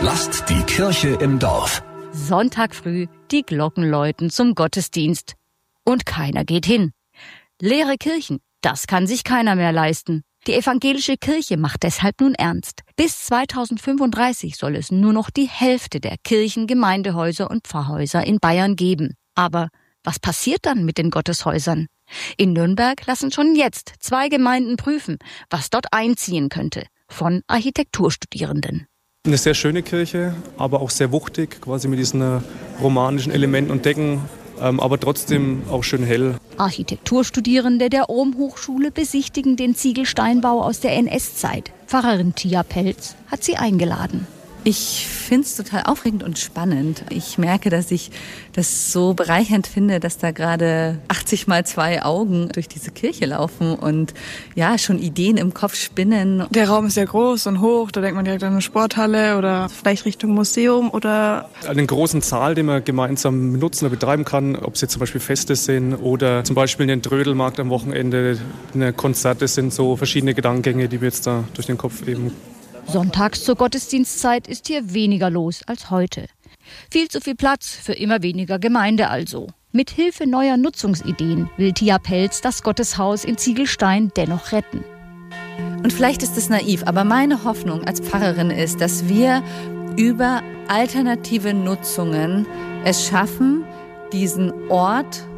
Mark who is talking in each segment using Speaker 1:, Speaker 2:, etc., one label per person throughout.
Speaker 1: Lasst die Kirche im Dorf.
Speaker 2: Sonntag früh, die Glocken läuten zum Gottesdienst. Und keiner geht hin. Leere Kirchen, das kann sich keiner mehr leisten. Die evangelische Kirche macht deshalb nun ernst. Bis 2035 soll es nur noch die Hälfte der Kirchen, Gemeindehäuser und Pfarrhäuser in Bayern geben. Aber was passiert dann mit den Gotteshäusern? In Nürnberg lassen schon jetzt 2 Gemeinden prüfen, was dort einziehen könnte, von Architekturstudierenden.
Speaker 3: Eine sehr schöne Kirche, aber auch sehr wuchtig, quasi mit diesen romanischen Elementen und Decken, aber trotzdem auch schön hell.
Speaker 2: Architekturstudierende der Ohm-Hochschule besichtigen den Ziegelsteinbau aus der NS-Zeit. Pfarrerin Tia Pelz hat sie eingeladen.
Speaker 4: Ich finde es total aufregend und spannend. Ich merke, dass ich das so bereichernd finde, dass da gerade 80 mal 2 Augen durch diese Kirche laufen und ja, schon Ideen im Kopf spinnen.
Speaker 5: Der Raum ist sehr groß und hoch, da denkt man direkt an eine Sporthalle oder vielleicht Richtung Museum oder...
Speaker 3: Einen großen Saal, den man gemeinsam nutzen oder betreiben kann, ob es jetzt zum Beispiel Feste sind oder zum Beispiel einen Trödelmarkt am Wochenende, Konzerte, sind so verschiedene Gedankengänge, die mir jetzt da durch den Kopf eben.
Speaker 2: Sonntags zur Gottesdienstzeit ist hier weniger los als heute. Viel zu viel Platz für immer weniger Gemeinde also. Mit Hilfe neuer Nutzungsideen will Tia Pelz das Gotteshaus in Ziegelstein dennoch retten.
Speaker 4: Und vielleicht ist es naiv, aber meine Hoffnung als Pfarrerin ist, dass wir über alternative Nutzungen es schaffen, diesen Ort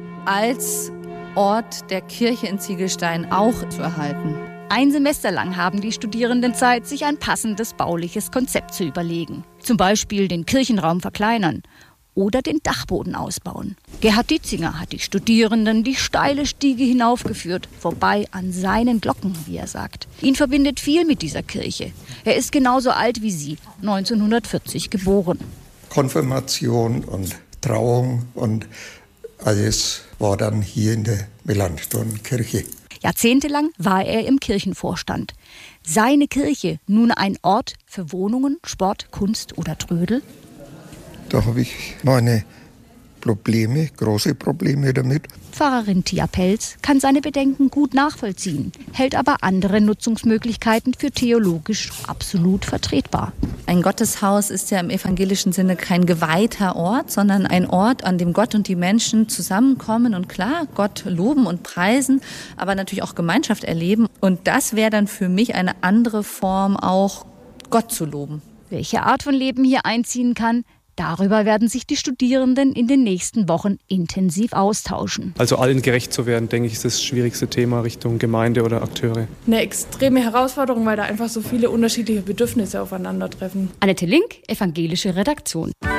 Speaker 4: als Ort der Kirche in Ziegelstein auch zu erhalten.
Speaker 2: 1 Semester lang haben die Studierenden Zeit, sich ein passendes bauliches Konzept zu überlegen. Zum Beispiel den Kirchenraum verkleinern oder den Dachboden ausbauen. Gerhard Dietzinger hat die Studierenden die steile Stiege hinaufgeführt, vorbei an seinen Glocken, wie er sagt. Ihn verbindet viel mit dieser Kirche. Er ist genauso alt wie sie, 1940 geboren.
Speaker 6: Konfirmation und Trauung und alles war dann hier in der Melanchthon-Kirche.
Speaker 2: Jahrzehntelang war er im Kirchenvorstand. Seine Kirche nun ein Ort für Wohnungen, Sport, Kunst oder Trödel?
Speaker 6: Da habe ich meine Probleme, große Probleme damit.
Speaker 2: Pfarrerin Tia Pelz kann seine Bedenken gut nachvollziehen, hält aber andere Nutzungsmöglichkeiten für theologisch absolut vertretbar.
Speaker 4: Ein Gotteshaus ist ja im evangelischen Sinne kein geweihter Ort, sondern ein Ort, an dem Gott und die Menschen zusammenkommen und klar, Gott loben und preisen, aber natürlich auch Gemeinschaft erleben. Und das wäre dann für mich eine andere Form, auch Gott zu loben.
Speaker 2: Welche Art von Leben hier einziehen kann, darüber werden sich die Studierenden in den nächsten Wochen intensiv austauschen.
Speaker 3: Also allen gerecht zu werden, denke ich, ist das schwierigste Thema Richtung Gemeinde oder Akteure.
Speaker 5: Eine extreme Herausforderung, weil da einfach so viele unterschiedliche Bedürfnisse aufeinandertreffen.
Speaker 2: Annette Link, evangelische Redaktion.